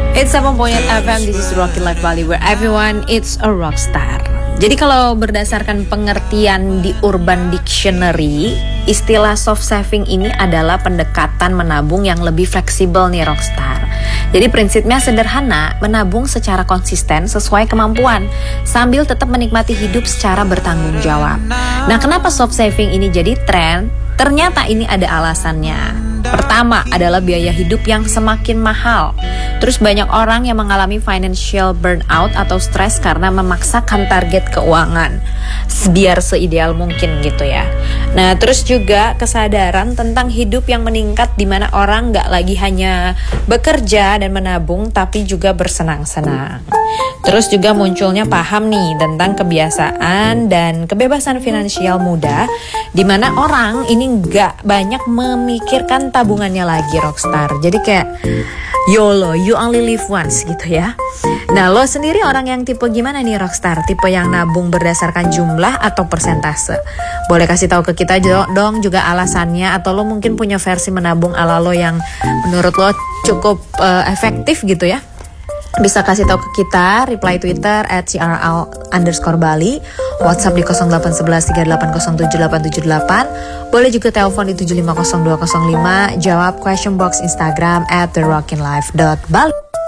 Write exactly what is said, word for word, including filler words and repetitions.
It's seven point eight F M, this is Rockin Life Bali, where everyone is a rockstar. Jadi kalau berdasarkan pengertian di Urban Dictionary, istilah soft saving ini adalah pendekatan menabung yang lebih fleksibel nih rockstar. Jadi prinsipnya sederhana, menabung secara konsisten sesuai kemampuan, sambil tetap menikmati hidup secara bertanggung jawab. Nah, kenapa soft saving ini jadi tren? Ternyata ini ada alasannya. Pertama adalah biaya hidup yang semakin mahal. Terus banyak orang yang mengalami financial burnout atau stres karena memaksakan target keuangan biar seideal mungkin gitu ya. Nah, terus juga kesadaran tentang hidup yang meningkat, di mana orang gak lagi hanya bekerja dan menabung, tapi juga bersenang-senang. Terus juga munculnya paham nih tentang kebiasaan dan kebebasan finansial muda, di mana orang ini gak banyak memikirkan tabungannya lagi rockstar. Jadi kayak YOLO, you only live once gitu ya. Nah, lo sendiri orang yang tipe gimana nih rockstar? Tipe yang nabung berdasarkan jumlah atau persentase? Boleh kasih tahu ke kita dong juga alasannya, atau lo mungkin punya versi menabung ala lo yang menurut lo cukup uh, efektif gitu ya. Bisa kasih tahu ke kita, reply Twitter at C R L underscore Bali, WhatsApp di nol delapan satu satu tiga delapan nol tujuh delapan tujuh delapan. Boleh juga telepon di tujuh lima nol dua nol lima. Jawab question box Instagram at the rockin life dot bali.